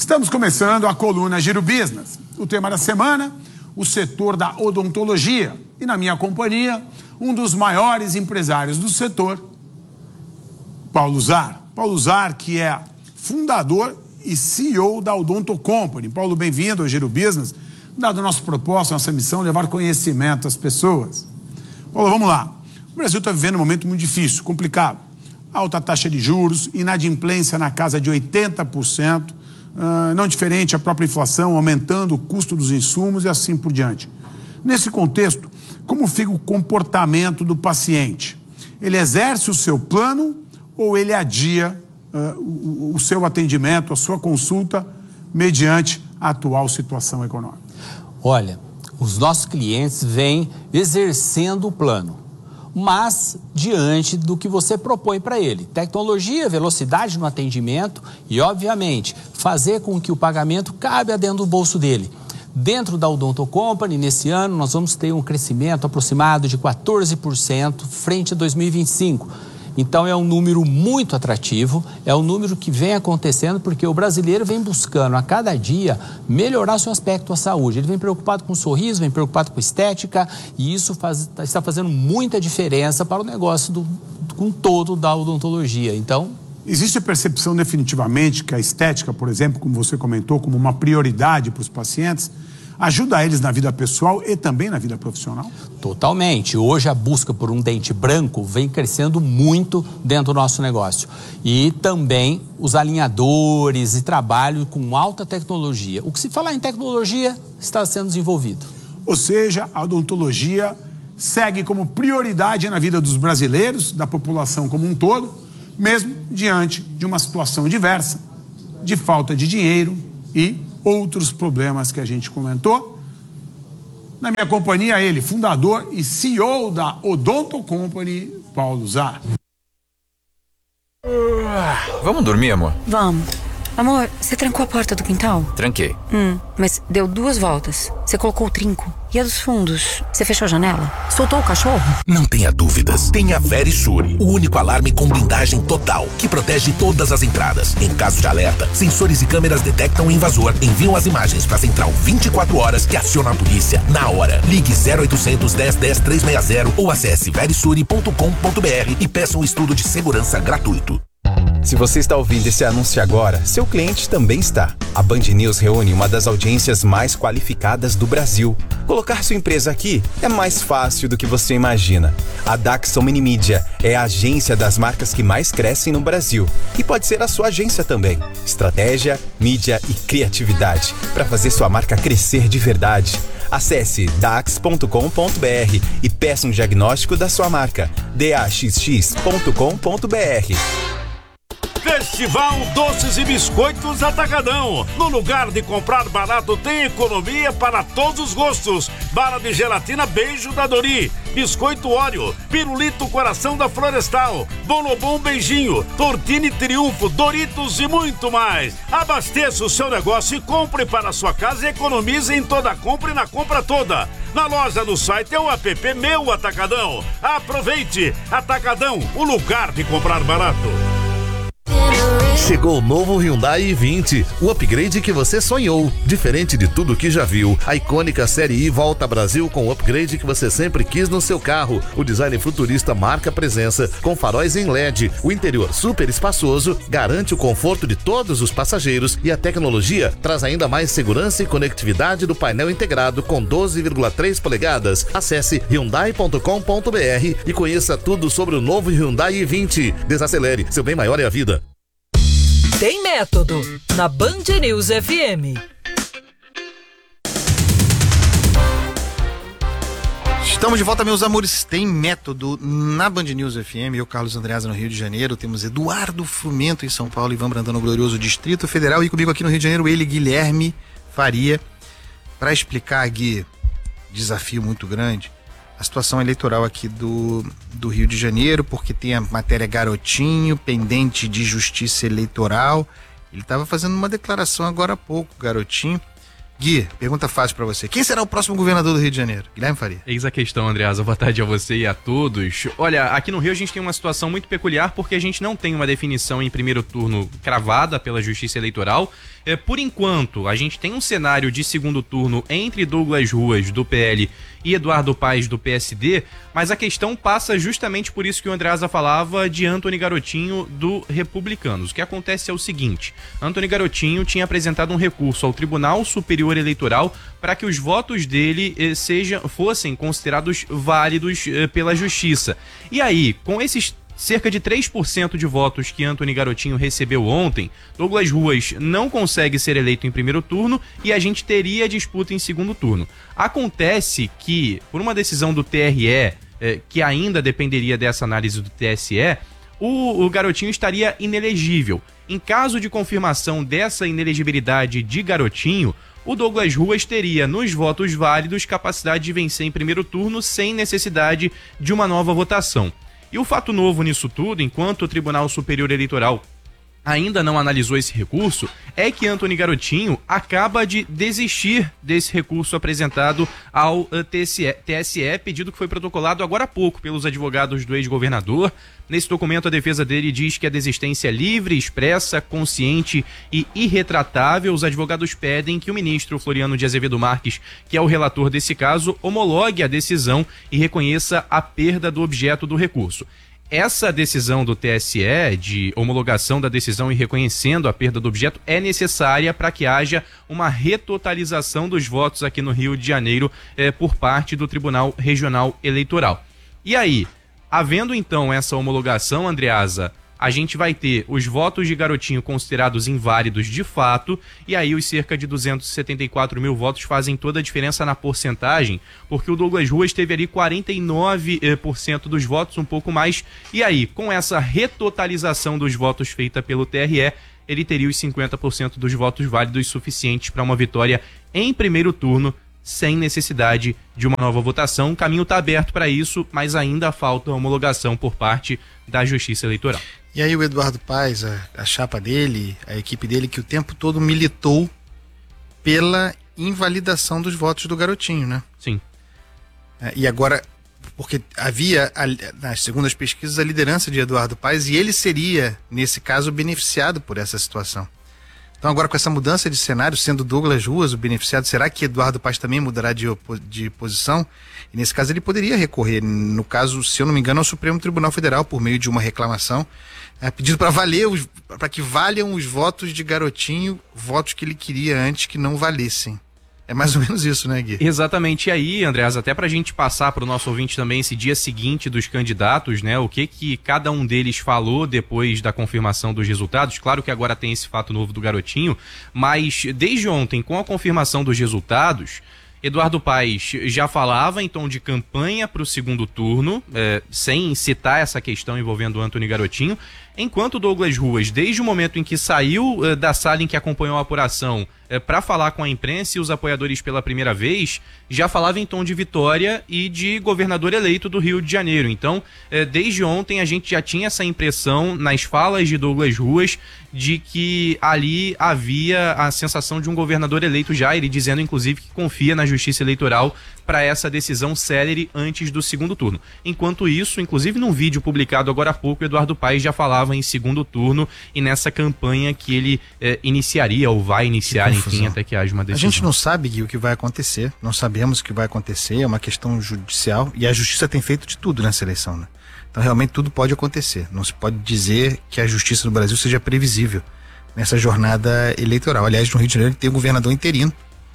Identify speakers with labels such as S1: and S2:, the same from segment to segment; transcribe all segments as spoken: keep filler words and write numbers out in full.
S1: Estamos começando a coluna Giro Business. O tema da semana, o setor da odontologia. E na minha companhia, um dos maiores empresários do setor, Paulo Zar. Paulo Zar, que é fundador e C E O da Odonto Company. Paulo, bem-vindo ao Giro Business. Dado o nosso propósito, nossa missão, levar conhecimento às pessoas. Paulo, vamos lá. O Brasil está vivendo um momento muito difícil, complicado. Alta taxa de juros, inadimplência na casa de oitenta por cento, uh, não diferente a própria inflação, aumentando o custo dos insumos e assim por diante. Nesse contexto, como fica o comportamento do paciente? Ele exerce o seu plano ou ele adia uh, o, o seu atendimento, a sua consulta, mediante a atual situação econômica?
S2: Olha, os nossos clientes vêm exercendo o plano, mas diante do que você propõe para ele. Tecnologia, velocidade no atendimento e, obviamente, fazer com que o pagamento cabe dentro do bolso dele. Dentro da Odonto Company, nesse ano, nós vamos ter um crescimento aproximado de quatorze por cento frente a dois mil e vinte e cinco. Então, é um número muito atrativo, é um número que vem acontecendo porque o brasileiro vem buscando a cada dia melhorar seu aspecto à saúde. Ele vem preocupado com o sorriso, vem preocupado com estética e isso faz, está fazendo muita diferença para o negócio do, com todo da odontologia. Então,
S1: existe a percepção definitivamente que a estética, por exemplo, como você comentou, como uma prioridade para os pacientes, ajuda eles na vida pessoal e também na vida profissional?
S2: Totalmente. Hoje a busca por um dente branco vem crescendo muito dentro do nosso negócio. E também os alinhadores e trabalho com alta tecnologia. O que se falar em tecnologia está sendo desenvolvido.
S1: Ou seja, a odontologia segue como prioridade na vida dos brasileiros, da população como um todo, mesmo diante de uma situação diversa, de falta de dinheiro e outros problemas que a gente comentou. Na minha companhia, ele, fundador e C E O da Odonto Company, Paulo Zar.
S3: Vamos dormir, amor?
S4: Vamos. Amor, você trancou a porta do quintal?
S3: Tranquei.
S4: Hum, mas deu duas voltas. Você colocou o trinco. E a dos fundos? Você fechou a janela? Soltou o cachorro?
S5: Não tenha dúvidas. Tenha a Verisure, o único alarme com blindagem total, que protege todas as entradas. Em caso de alerta, sensores e câmeras detectam o invasor, enviam as imagens para a central vinte e quatro horas e aciona a polícia na hora. Ligue zero oitocentos, dez, dez, trezentos e sessenta ou acesse verisure ponto com ponto br e peça um estudo de segurança gratuito.
S6: Se você está ouvindo esse anúncio agora, seu cliente também está. A Band News reúne uma das audiências mais qualificadas do Brasil. Colocar sua empresa aqui é mais fácil do que você imagina. A Daxon Mini Media é a agência das marcas que mais crescem no Brasil e pode ser a sua agência também. Estratégia, mídia e criatividade para fazer sua marca crescer de verdade. Acesse dax ponto com ponto br e peça um diagnóstico da sua marca. d a x x ponto com ponto br.
S7: Festival Doces e Biscoitos Atacadão. No lugar de comprar barato, tem economia para todos os gostos. Bala de gelatina Beijo da Dori, Biscoito Oreo, Pirulito Coração da Florestal, Bonobom Beijinho, Tortini Triunfo, Doritos e muito mais. Abasteça o seu negócio e compre para a sua casa e economize em toda compra e na compra toda. Na loja, no site é o app Meu Atacadão. Aproveite! Atacadão, o lugar de comprar barato.
S8: Chegou o novo Hyundai i vinte, o upgrade que você sonhou. Diferente de tudo que já viu, a icônica Série I volta ao Brasil com o upgrade que você sempre quis no seu carro. O design futurista marca presença, com faróis em L E D. O interior super espaçoso garante o conforto de todos os passageiros e a tecnologia traz ainda mais segurança e conectividade do painel integrado com doze vírgula três polegadas. Acesse hyundai ponto com ponto br e conheça tudo sobre o novo Hyundai i vinte. Desacelere, seu bem maior é a vida.
S9: Tem método na Band News F M.
S10: Estamos de volta, meus amores. Tem método na Band News F M. Eu, Carlos Andreasa, no Rio de Janeiro. Temos Eduardo Frumento em São Paulo, Ivan Brandão no glorioso Distrito Federal. E comigo aqui no Rio de Janeiro, ele, Guilherme Faria, para explicar, Gui, desafio muito grande, a situação eleitoral aqui do, do Rio de Janeiro, porque tem a matéria Garotinho, pendente de justiça eleitoral. Ele estava fazendo uma declaração agora há pouco, Garotinho, Gui, pergunta fácil pra você. Quem será o próximo governador do Rio de Janeiro? Guilherme Faria.
S11: Eis a questão, Andreasa. Boa tarde a você e a todos. Olha, aqui no Rio a gente tem uma situação muito peculiar porque a gente não tem uma definição em primeiro turno cravada pela Justiça Eleitoral. É, por enquanto, a gente tem um cenário de segundo turno entre Douglas Ruas, do P L, e Eduardo Paes, do P S D, mas a questão passa justamente por isso que o Andreasa falava de Antony Garotinho, do Republicanos. O que acontece é o seguinte: Antony Garotinho tinha apresentado um recurso ao Tribunal Superior Eleitoral para que os votos dele eh, sejam, fossem considerados válidos eh, pela Justiça. E aí, com esses cerca de três por cento de votos que Antony Garotinho recebeu ontem, Douglas Ruas não consegue ser eleito em primeiro turno e a gente teria disputa em segundo turno. Acontece que, por uma decisão do T R E, eh, que ainda dependeria dessa análise do T S E, o, o Garotinho estaria inelegível. Em caso de confirmação dessa inelegibilidade de Garotinho, o Douglas Ruas teria, nos votos válidos, capacidade de vencer em primeiro turno sem necessidade de uma nova votação. E o fato novo nisso tudo, enquanto o Tribunal Superior Eleitoral ainda não analisou esse recurso, é que Antony Garotinho acaba de desistir desse recurso apresentado ao T S E, pedido que foi protocolado agora há pouco pelos advogados do ex-governador. Nesse documento, a defesa dele diz que a desistência é livre, expressa, consciente e irretratável. Os advogados pedem que o ministro Floriano de Azevedo Marques, que é o relator desse caso, homologue a decisão e reconheça a perda do objeto do recurso. Essa decisão do T S E de homologação da decisão e reconhecendo a perda do objeto é necessária para que haja uma retotalização dos votos aqui no Rio de Janeiro eh, por parte do Tribunal Regional Eleitoral. E aí, havendo então essa homologação, Andreasa, a gente vai ter os votos de Garotinho considerados inválidos de fato, e aí os cerca de duzentos e setenta e quatro mil votos fazem toda a diferença na porcentagem, porque o Douglas Ruas teve ali quarenta e nove por cento dos votos, um pouco mais, e aí, com essa retotalização dos votos feita pelo T R E, ele teria os cinquenta por cento dos votos válidos suficientes para uma vitória em primeiro turno, sem necessidade de uma nova votação. O caminho está aberto para isso, mas ainda falta homologação por parte da Justiça Eleitoral.
S10: E aí o Eduardo Paes, a, a chapa dele, a equipe dele, que o tempo todo militou pela invalidação dos votos do Garotinho, né?
S11: Sim.
S10: É, e agora, porque havia, a, nas segundas pesquisas, a liderança de Eduardo Paes, e ele seria, nesse caso, beneficiado por essa situação. Então agora, com essa mudança de cenário, sendo Douglas Ruas o beneficiado, será que Eduardo Paes também mudará de, de posição? E nesse caso ele poderia recorrer, no caso, se eu não me engano, ao Supremo Tribunal Federal, por meio de uma reclamação, é, pedido para valer, para que valham os votos de Garotinho, votos que ele queria antes que não valessem. É mais ou menos isso, né, Gui?
S11: Exatamente. E aí, Andreas, até pra gente passar pro nosso ouvinte também esse dia seguinte dos candidatos, né, o que que cada um deles falou depois da confirmação dos resultados. Claro que agora tem esse fato novo do Garotinho, mas desde ontem, com a confirmação dos resultados, Eduardo Paes já falava em tom de campanha para o segundo turno, é, sem citar essa questão envolvendo o Antony Garotinho, enquanto Douglas Ruas, desde o momento em que saiu é, da sala em que acompanhou a apuração é, para falar com a imprensa e os apoiadores pela primeira vez, já falava em tom de vitória e de governador eleito do Rio de Janeiro. Então, é, desde ontem a gente já tinha essa impressão nas falas de Douglas Ruas de que ali havia a sensação de um governador eleito já, ele dizendo inclusive que confia na Justiça Eleitoral para essa decisão célere antes do segundo turno. Enquanto isso, inclusive num vídeo publicado agora há pouco, Eduardo Paes já falava em segundo turno e nessa campanha que ele eh, iniciaria ou vai iniciar, enfim, até que haja uma decisão.
S10: A gente não sabe, Gui, o que vai acontecer, não sabemos o que vai acontecer, é uma questão judicial e a Justiça tem feito de tudo nessa eleição, né? Então realmente tudo pode acontecer, não se pode dizer que a Justiça no Brasil seja previsível nessa jornada eleitoral. Aliás, no Rio de Janeiro tem um governador interino.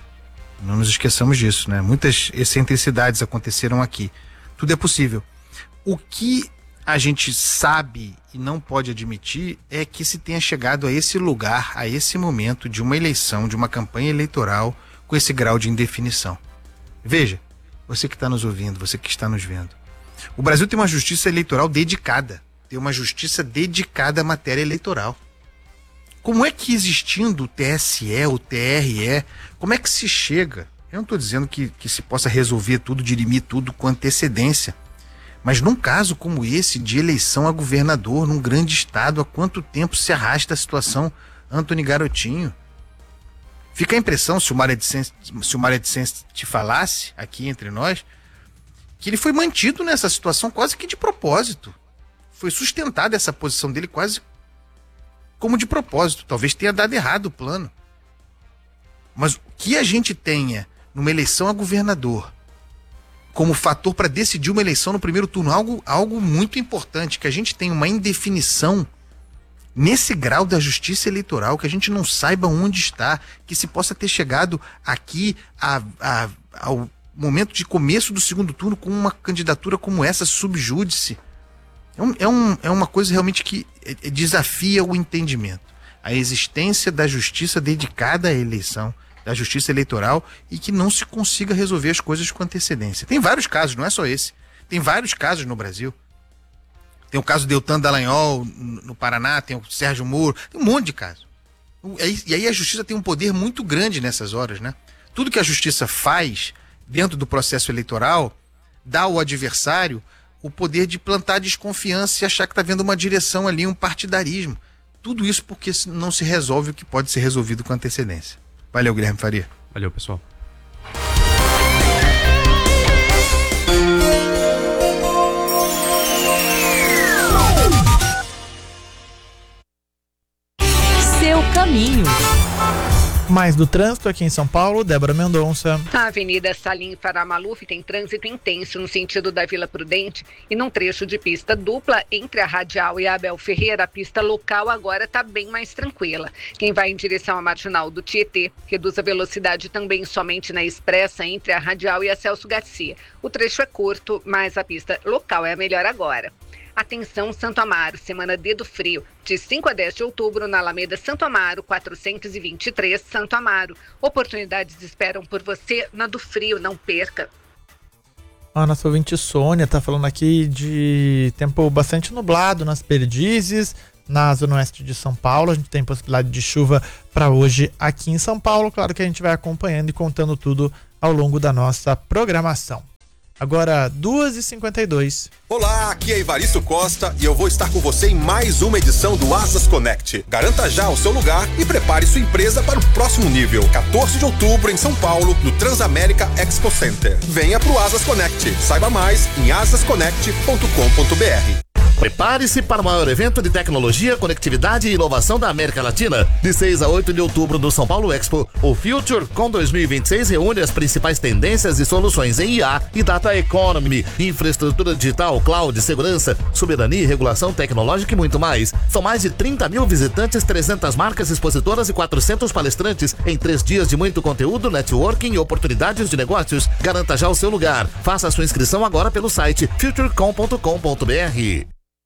S10: Não nos esqueçamos disso, né? Muitas excentricidades aconteceram aqui. Tudo é possível. O que a gente sabe e não pode admitir é que se tenha chegado a esse lugar, a esse momento de uma eleição, de uma campanha eleitoral com esse grau de indefinição. Veja, você que está nos ouvindo, você que está nos vendo. O Brasil tem uma justiça eleitoral dedicada. Tem uma justiça dedicada à matéria eleitoral. Como é que existindo o T S E, o T R E, como é que se chega? Eu não estou dizendo que, que se possa resolver tudo, dirimir tudo com antecedência. Mas num caso como esse, de eleição a governador, num grande estado, há quanto tempo se arrasta a situação Antony Garotinho? Fica a impressão, se o Mário Edicens, se o Mário Edicens te falasse aqui entre nós, que ele foi mantido nessa situação quase que de propósito. Foi sustentada essa posição dele quase como de propósito. Talvez tenha dado errado o plano. Mas o que a gente tenha numa eleição a governador como fator para decidir uma eleição no primeiro turno, algo, algo muito importante, que a gente tenha uma indefinição nesse grau da justiça eleitoral, que a gente não saiba onde está, que se possa ter chegado aqui a, a, ao momento de começo do segundo turno com uma candidatura como essa, subjúdice. É, um, é, um, é uma coisa realmente que desafia o entendimento. A existência da justiça dedicada à eleição, da justiça eleitoral, e que não se consiga resolver as coisas com antecedência. Tem vários casos, não é só esse. Tem vários casos no Brasil. Tem o caso do Deltan Dallagnol no Paraná, tem o Sérgio Moro, tem um monte de casos. E aí a justiça tem um poder muito grande nessas horas, né? Tudo que a justiça faz dentro do processo eleitoral dá ao adversário o poder de plantar desconfiança e achar que está vendo uma direção ali, um partidarismo. Tudo isso porque não se resolve o que pode ser resolvido com antecedência. Valeu, Guilherme Faria.
S11: Valeu, pessoal.
S9: Seu caminho.
S12: Mais do trânsito aqui em São Paulo, Débora Mendonça.
S13: A Avenida Salim Farah Maluf tem trânsito intenso no sentido da Vila Prudente e num trecho de pista dupla entre a Radial e a Abel Ferreira, a pista local agora está bem mais tranquila. Quem vai em direção à Marginal do Tietê reduz a velocidade também somente na expressa entre a Radial e a Celso Garcia. O trecho é curto, mas a pista local é a melhor agora. Atenção Santo Amaro, semana D do Frio, de cinco a dez de outubro na Alameda Santo Amaro, quatrocentos e vinte e três, Santo Amaro. Oportunidades esperam por você na do Frio, não perca.
S12: A nossa ouvinte Sônia está falando aqui de tempo bastante nublado nas Perdizes, na zona oeste de São Paulo. A gente tem possibilidade de chuva para hoje aqui em São Paulo. Claro que a gente vai acompanhando e contando tudo ao longo da nossa programação. Agora, duas e cinquenta e dois.
S14: Olá, aqui é Ivaristo Costa e eu vou estar com você em mais uma edição do Asas Connect. Garanta já o seu lugar e prepare sua empresa para o próximo nível. quatorze de outubro em São Paulo, no Transamérica Expo Center. Venha pro Asas Connect. Saiba mais em asas connect ponto com ponto b r.
S8: Prepare-se para o maior evento de tecnologia, conectividade e inovação da América Latina. De seis a oito de outubro no São Paulo Expo, o FutureCon dois mil e vinte e seis reúne as principais tendências e soluções em I A e Data Economy, infraestrutura digital, cloud, segurança, soberania, regulação tecnológica e muito mais. São mais de trinta mil visitantes, trezentas marcas expositoras e quatrocentos palestrantes em três dias de muito conteúdo, networking e oportunidades de negócios. Garanta já o seu lugar. Faça a sua inscrição agora pelo site futurecom ponto com ponto b r.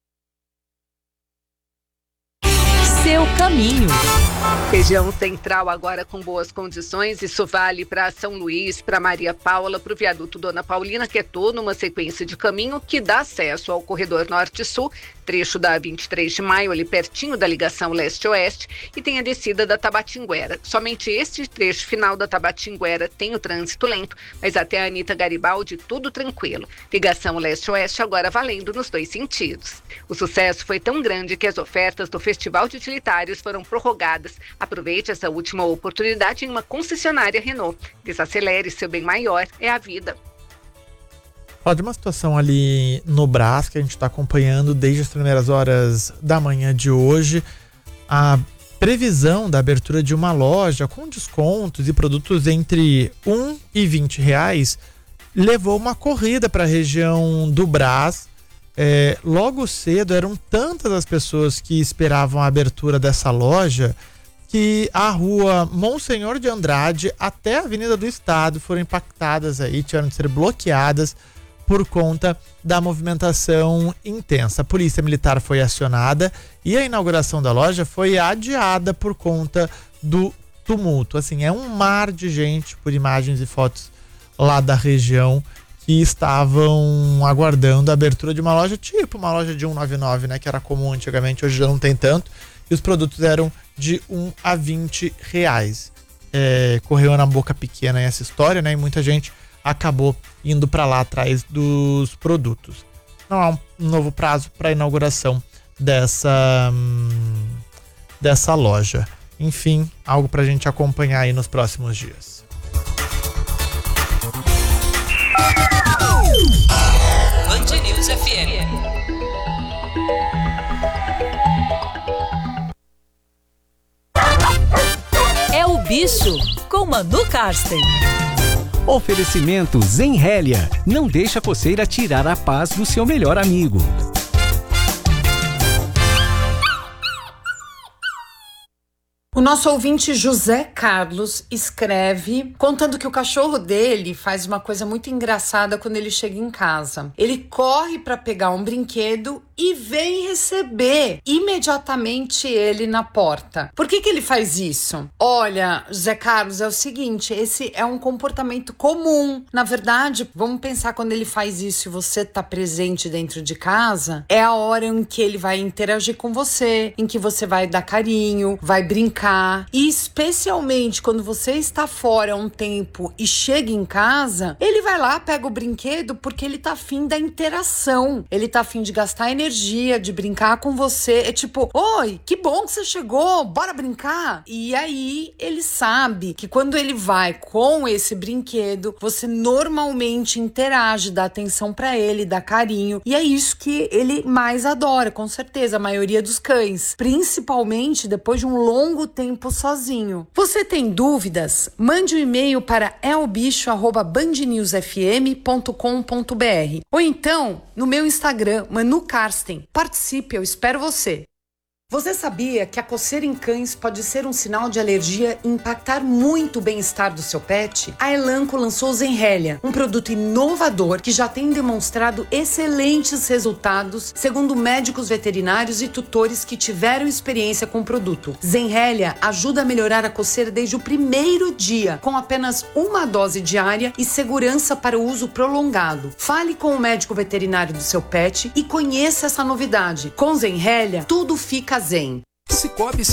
S9: Seu caminho.
S13: Região central agora com boas condições, isso vale para São Luís, para Maria Paula, para o viaduto Dona Paulina, que é toda uma sequência de caminho que dá acesso ao corredor norte-sul, trecho da vinte e três de maio, ali pertinho da ligação leste-oeste, e tem a descida da Tabatinguera. Somente este trecho final da Tabatinguera tem o trânsito lento, mas até a Anita Garibaldi tudo tranquilo. Ligação leste-oeste agora valendo nos dois sentidos. O sucesso foi tão grande que as ofertas do Festival de Utilitários foram prorrogadas. Aproveite essa última oportunidade em uma concessionária Renault. Desacelere, seu bem maior é a vida.
S12: Ó, de uma situação ali no Brás, que a gente está acompanhando desde as primeiras horas da manhã de hoje, a previsão da abertura de uma loja com descontos e produtos entre um e vinte reais levou uma corrida para a região do Brás. É, logo cedo eram tantas as pessoas que esperavam a abertura dessa loja que a rua Monsenhor de Andrade até a Avenida do Estado foram impactadas aí, tiveram de ser bloqueadas por conta da movimentação intensa. A Polícia Militar foi acionada e a inauguração da loja foi adiada por conta do tumulto. Assim, é um mar de gente, por imagens e fotos lá da região, que estavam aguardando a abertura de uma loja, tipo uma loja de cento e noventa e nove, né, que era comum antigamente, hoje já não tem tanto, e os produtos eram de um a vinte reais. É, correu na boca pequena essa história, né, e muita gente acabou indo para lá atrás dos produtos. Não há um novo prazo para a inauguração dessa, hum, dessa loja. Enfim, algo pra gente acompanhar aí nos próximos dias.
S9: Band News F M. É o bicho com Manu Karsten.
S15: Oferecimento Zenrélia. Não deixa a coceira tirar a paz do seu melhor amigo.
S16: O nosso ouvinte José Carlos escreve contando que o cachorro dele faz uma coisa muito engraçada quando ele chega em casa. Ele corre para pegar um brinquedo e vem receber imediatamente ele na porta. Por que que ele faz isso? Olha, José Carlos, é o seguinte, esse é um comportamento comum. Na verdade, vamos pensar quando ele faz isso e você tá presente dentro de casa, é a hora em que ele vai interagir com você, em que você vai dar carinho, vai brincar. E especialmente quando você está fora um tempo e chega em casa, ele vai lá, pega o brinquedo porque ele tá afim da interação. Ele tá afim de gastar energia, de brincar com você. É tipo, oi, que bom que você chegou, bora brincar. E aí ele sabe que quando ele vai com esse brinquedo, você normalmente interage, dá atenção pra ele, dá carinho. E é isso que ele mais adora, com certeza, a maioria dos cães. Principalmente depois de um longo tempo sozinho. Você tem dúvidas? Mande um e-mail para elbicho arroba band news f m ponto com ponto b r ou então no meu Instagram, Manu Karsten. Participe, eu espero você. Você sabia que a coceira em cães pode ser um sinal de alergia e impactar muito o bem-estar do seu pet? A Elanco lançou Zenrélia, um produto inovador que já tem demonstrado excelentes resultados, segundo médicos veterinários e tutores que tiveram experiência com o produto. Zenrélia ajuda a melhorar a coceira desde o primeiro dia, com apenas uma dose diária e segurança para o uso prolongado. Fale com o médico veterinário do seu pet e conheça essa novidade. Com Zenrélia, tudo fica zen.
S17: Cicobi